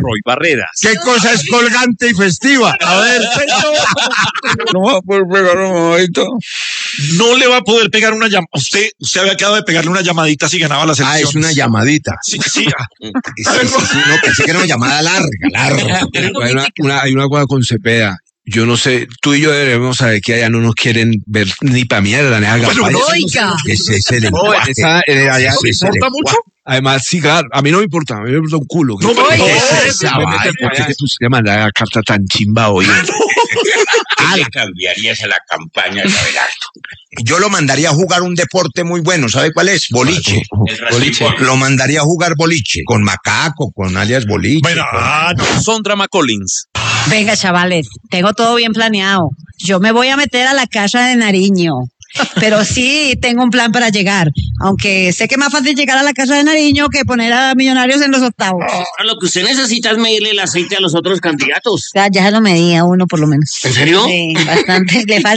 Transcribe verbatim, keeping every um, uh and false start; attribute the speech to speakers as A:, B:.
A: Roy Barreras.
B: ¿Qué cosa es colgante y festiva? A ver,
C: no va a poder pegar un mamadito.
A: No le va a poder pegar una llamadita. Usted, usted había quedado de pegarle una llamadita si ganaba las elecciones.
B: Ah, es una llamadita.
A: Sí, sí.
B: Sí, sí, sí, no, pensé que era una llamada larga, larga.
C: Hay una, una, hay una cosa con Cepeda. Yo no sé, tú y yo debemos saber que allá no nos quieren ver ni pa' mierda, ni a campaña.
D: Oiga.
B: Ese es el
C: No,
B: lenguaje.
C: esa, eh, allá,
A: ¿No le
C: ese
A: importa
C: lenguaje.
A: mucho?
C: Además, sí, claro, a mí no me importa, a mí me importa un culo.
A: No, pero
D: Oye,
A: no,
B: esa
A: ese-
B: vaina.
C: me meten para allá, tú se manda la carta tan chimba hoy.
E: ¿Qué le cambiarías a la campaña de Abelardo?
B: Yo lo mandaría a jugar un deporte muy bueno, ¿sabe cuál es? Boliche.
E: El boliche.
B: Lo mandaría a jugar boliche, con Macaco, con alias Boliche.
A: Bueno,
B: con-
A: ah, no.
F: Sondra McCollins.
D: Venga, chavales, tengo todo bien planeado. Yo me voy a meter a la casa de Nariño. Pero sí tengo un plan para llegar. Aunque sé que es más fácil llegar a la casa de Nariño que poner a Millonarios en los octavos.
G: Ahora lo que usted necesita es medirle el aceite a los otros candidatos.
D: O sea, ya se lo medía uno por lo menos.
G: ¿En serio?
D: Sí, bastante. Le falta